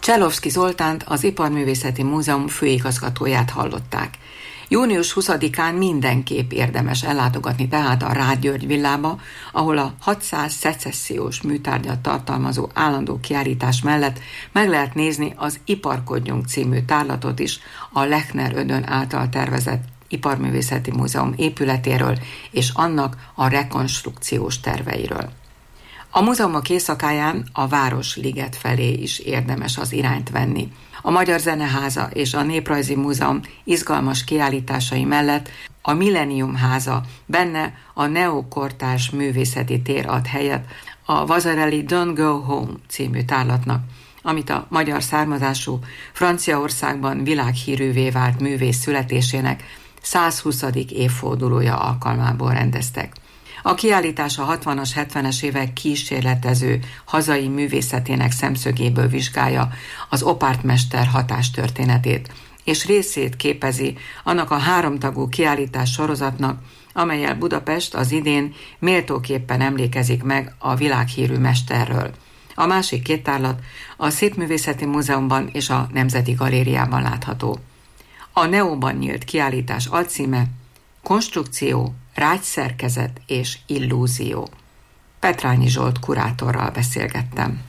Cselovszky Zoltánt, az Iparművészeti Múzeum főigazgatóját hallották. Június 20-án mindenképp érdemes ellátogatni tehát a Rád György villába, ahol a 600 szecessziós műtárgyat tartalmazó állandó kiállítás mellett meg lehet nézni az Iparkodjunk című tárlatot is a Lechner Ödön által tervezett Iparművészeti Múzeum épületéről és annak a rekonstrukciós terveiről. A múzeumok éjszakáján a Városliget felé is érdemes az irányt venni. A Magyar Zeneháza és a Néprajzi Múzeum izgalmas kiállításai mellett a Millennium Háza, benne a neokortárs művészeti tér ad helyet a Vasarely Don't Go Home című tárlatnak, amit a magyar származású, Franciaországban világhírűvé vált művész születésének 120. évfordulója alkalmából rendeztek. A kiállítás a 60-as, 70-es évek kísérletező hazai művészetének szemszögéből vizsgálja az opártmester hatástörténetét, és részét képezi annak a 3 tagú kiállítás sorozatnak, amellyel Budapest az idén méltóképpen emlékezik meg a világhírű mesterről. A másik 2 tárlat a Szépművészeti Múzeumban és a Nemzeti Galériában látható. A Neóban nyílt kiállítás alcíme Konstrukció, rágyszerkezet és illúzió. Petrányi Zsolt kurátorral beszélgettem.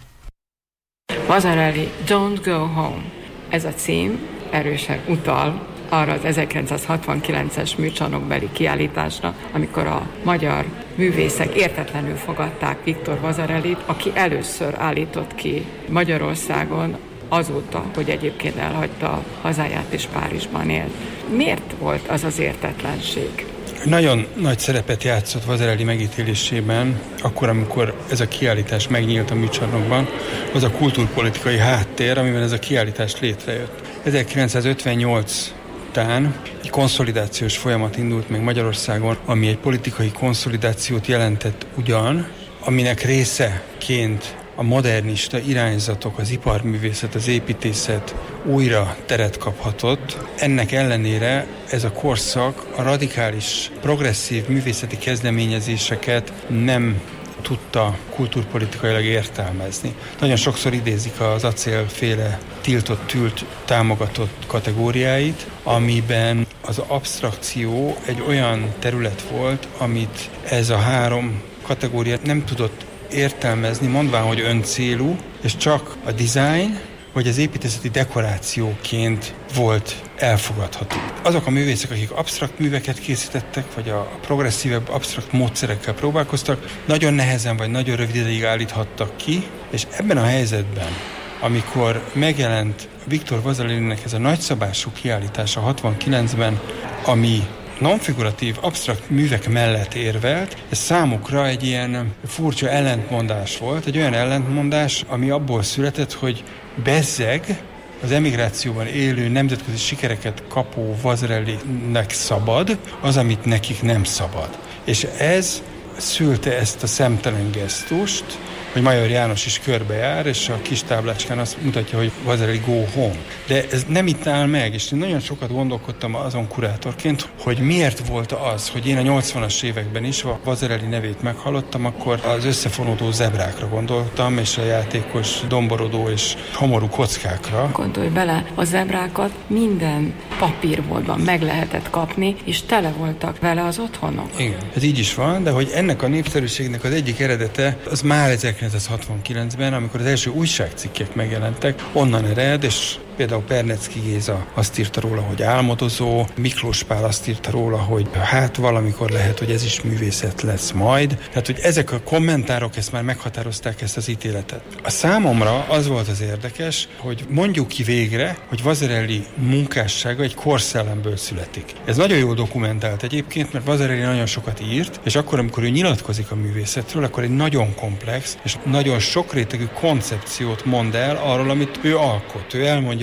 Vasarely Don't Go Home. Ez a cím erősen utal arra az 1969-es műcsarnokbeli kiállításra, amikor a magyar művészek értetlenül fogadták Viktor Vasarelyt, aki először állított ki Magyarországon azóta, hogy egyébként elhagyta hazáját és Párizsban élt. Miért volt az az értetlenség? Nagyon nagy szerepet játszott Vasarely megítélésében, akkor, amikor ez a kiállítás megnyílt a műcsarnokban, az a kultúrpolitikai háttér, amiben ez a kiállítás létrejött. 1958 után egy konszolidációs folyamat indult meg Magyarországon, ami egy politikai konszolidációt jelentett ugyan, aminek részeként a modernista irányzatok, az iparművészet, az építészet újra teret kaphatott. Ennek ellenére ez a korszak a radikális, progresszív művészeti kezdeményezéseket nem tudta kultúrpolitikailag értelmezni. Nagyon sokszor idézik az acélféle tiltott, tűlt, támogatott kategóriáit, amiben az absztrakció egy olyan terület volt, amit ez a 3 kategória nem tudott értelmezni, mondván, hogy öncélú, és csak a design vagy az építészeti dekorációként volt elfogadható. Azok a művészek, akik absztrakt műveket készítettek, vagy a progresszívebb absztrakt módszerekkel próbálkoztak, nagyon nehezen vagy nagyon rövid ideig állíthattak ki, és ebben a helyzetben, amikor megjelent Viktor Vasarelynek ez a nagyszabású kiállítása 69-ben, ami nonfiguratív, absztrakt művek mellett érvelt, ez számukra egy ilyen furcsa ellentmondás volt, egy olyan ellentmondás, ami abból született, hogy bezzeg az emigrációban élő, nemzetközi sikereket kapó Vasarelynek szabad, az, amit nekik nem szabad. És ez szülte ezt a szemtelen gesztust, hogy Major János is körbejár, és a kis táblácskán azt mutatja, hogy Vasarely go home. De ez nem itt áll meg, és én nagyon sokat gondolkodtam azon kurátorként, hogy miért volt az, hogy én a 80-as években is a Vasarely nevét meghallottam, akkor az összefonódó zebrákra gondoltam, és a játékos domborodó és homorú kockákra. Gondolj bele, a zebrákat minden papírboltban meg lehetett kapni, és tele voltak vele az otthonok. Igen, ez így is van, de hogy ennek a népszerűségnek az egyik eredete, az már 1969-ben, amikor az első újságcikkek megjelentek, onnan ered, és például Pernecki Géza azt írta róla, hogy álmodozó, Miklós Pál azt írta róla, hogy hát valamikor lehet, hogy ez is művészet lesz majd. Tehát, hogy ezek a kommentárok ezt már meghatározták, ezt az ítéletet. A számomra az volt az érdekes, hogy mondjuk ki végre, hogy Vasarely munkássága egy korszellemből születik. Ez nagyon jól dokumentált egyébként, mert Vasarely nagyon sokat írt, és akkor, amikor ő nyilatkozik a művészetről, akkor egy nagyon komplex és nagyon sokrétegű koncepciót mond el arról, amit ő alkot. Ő elmondja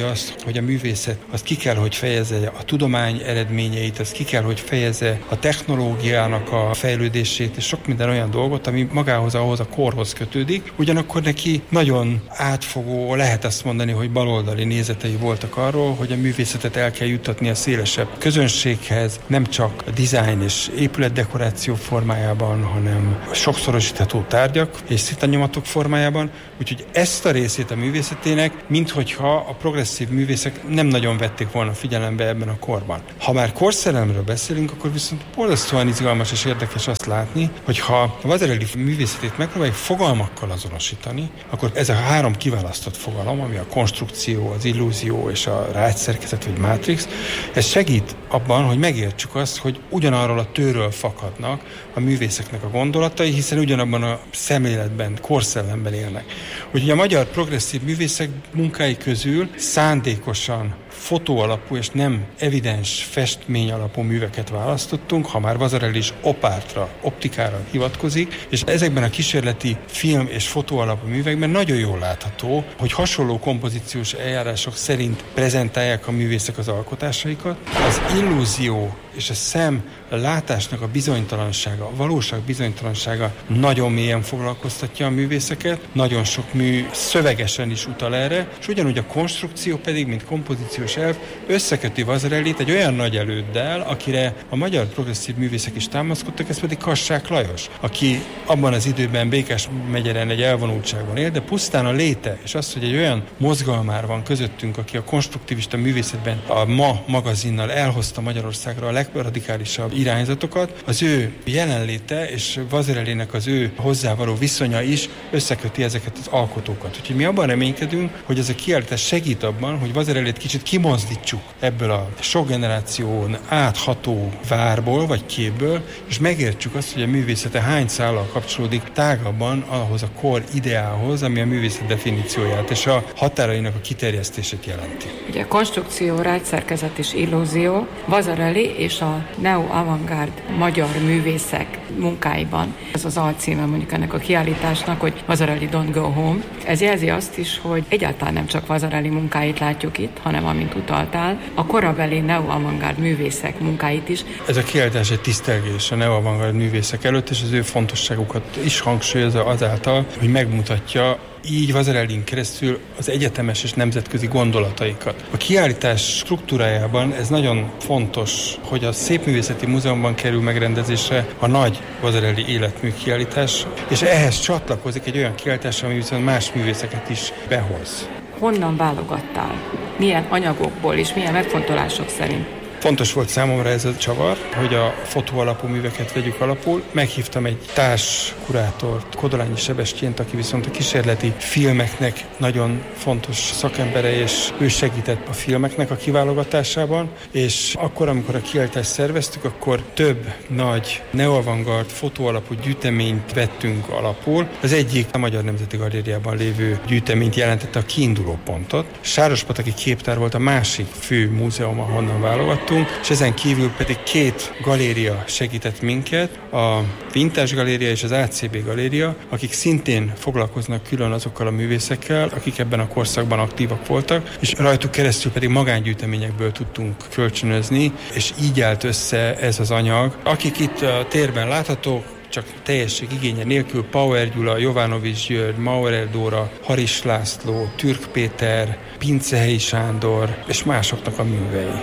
azt, hogy a művészet az ki kell, hogy fejezze a tudomány eredményeit, az ki kell, hogy fejezze a technológiának a fejlődését, és sok minden olyan dolgot, ami magához, ahhoz a korhoz kötődik. Ugyanakkor neki nagyon átfogó, lehet azt mondani, hogy baloldali nézetei voltak arról, hogy a művészetet el kell juttatni a szélesebb közönséghez, nem csak a dizájn és épületdekoráció formájában, hanem sokszorosítható tárgyak és szitanyomatok formájában. Úgyhogy ezt a részét a művészetének, minthogyha a progresszív művészek nem nagyon vették volna figyelembe ebben a korban. Ha már korszellemről beszélünk, akkor viszont borzasztóan izgalmas és érdekes azt látni, hogy ha a Vasarely művészetét megpróbáljuk fogalmakkal azonosítani, akkor ez a 3 kiválasztott fogalom, ami a konstrukció, az illúzió és a rágyszerkezet vagy mátrix, ez segít abban, hogy megértsük azt, hogy ugyanarról a tőről fakadnak a művészeknek a gondolatai, hiszen ugyanabban a szemléletben, korszellemben élnek. Úgyhogy a magyar progresszív művészek munkái közül szándékosan fotó alapú és nem evidens festmény alapú műveket választottunk, ha már Vasarely is opártra, optikára hivatkozik, és ezekben a kísérleti film és fotó alapú művekben nagyon jól látható, hogy hasonló kompozíciós eljárások szerint prezentálják a művészek az alkotásaikat. Az illúzió és a szem a látásnak a bizonytalansága, a valóság bizonytalansága nagyon mélyen foglalkoztatja a művészeket, nagyon sok mű szövegesen is utal erre, és ugyanúgy a konstrukció pedig, mint kompozíciós elv, összeköti Vasarelyt egy olyan nagy előddel, akire a magyar progresszív művészek is támaszkodtak, ez pedig Kassák Lajos, aki abban az időben Békásmegyeren egy elvonultságban él, de pusztán a léte, és az, hogy egy olyan mozgalmár van közöttünk, aki a konstruktivista művészetben a Ma magazinnal elhozta Magyarországra a legradikálisabb irányzatokat, az ő jelenléte és Vasarelynek az ő hozzávaló viszonya is összeköti ezeket az alkotókat. Úgyhogy mi abban reménykedünk, hogy ez a kiállítás segít abban, hogy Vasarelyt kicsit kimozdítsuk ebből a sok generáción átható várból vagy képből, és megértsük azt, hogy a művészete hány szállal kapcsolódik tágabban ahhoz a kor ideához, ami a művészet definícióját és a határainak a kiterjesztését jelenti. Ugye a konstrukció, rágyszerkezet és illúzió Vasarely és a neo-avantgárd magyar művészek munkáiban. Ez az alcíme mondjuk ennek a kiállításnak, hogy Vasarely Don't Go Home. Ez jelzi azt is, hogy egyáltalán nem csak Vasarely munkáit látjuk itt, hanem amint utaltál, a korabeli neo-avantgárd művészek munkáit is. Ez a kiállítás egy tisztelgés a neo-avantgárd művészek előtt, és az ő fontosságukat is hangsúlyozza azáltal, hogy megmutatja így Vasarelyn keresztül az egyetemes és nemzetközi gondolataikat. A kiállítás struktúrájában ez nagyon fontos, hogy a Szépművészeti Múzeumban kerül megrendezésre a nagy Vasarely életmű kiállítás, és ehhez csatlakozik egy olyan kiállítás, ami viszont más művészeket is behoz. Honnan válogattál? Milyen anyagokból és milyen megfontolások szerint? Fontos volt számomra ez a csavar, hogy a fotó alapú műveket vegyük alapul. Meghívtam egy társkurátort, Kodolányi Sebestyént, aki viszont a kísérleti filmeknek nagyon fontos szakembere, és ő segített a filmeknek a kiválogatásában, és akkor, amikor a kiállítást szerveztük, akkor több nagy neo-avantgárd fotó alapú gyűjteményt vettünk alapul. Az egyik a Magyar Nemzeti Galériában lévő gyűjteményt jelentette a kiinduló pontot. Sárospataki Képtár volt a másik fő múzeum, ahonnan válogattunk, és ezen kívül pedig 2 galéria segített minket, a Vintage Galéria és az ACB Galéria, akik szintén foglalkoznak külön azokkal a művészekkel, akik ebben a korszakban aktívak voltak, és rajtuk keresztül pedig magángyűjteményekből tudtunk kölcsönözni, és így állt össze ez az anyag. Akik itt a térben láthatók, csak teljesség igénye nélkül: Pauer Gyula, Jovanovics György, Maurer Dóra, Haris László, Türk Péter, Pincehelyi Sándor és másoknak a művei.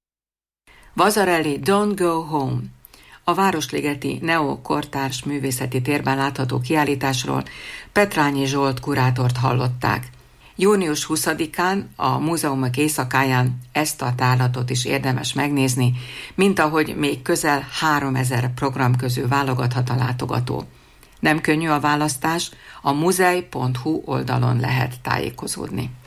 Vasarely Don't Go Home. A Városligeti Neo-kortárs művészeti térben látható kiállításról Petrányi Zsolt kurátort hallották. Június 20-án a múzeumok éjszakáján ezt a tárlatot is érdemes megnézni, mint ahogy még közel 3000 program közül válogathat a látogató. Nem könnyű a választás, a muzej.hu oldalon lehet tájékozódni.